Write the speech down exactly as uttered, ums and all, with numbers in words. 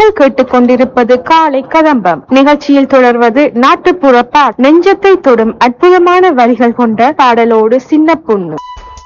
நீங்கள் கேட்டுக்கொண்டிருப்பது காலை கதம்பம் நிகழ்ச்சியில் தொடர்வது நாட்டுப்புற பாடல். நெஞ்சத்தை தொடும் அற்புதமான வரிகள் கொண்ட பாடலோடு சின்ன பொண்ணு.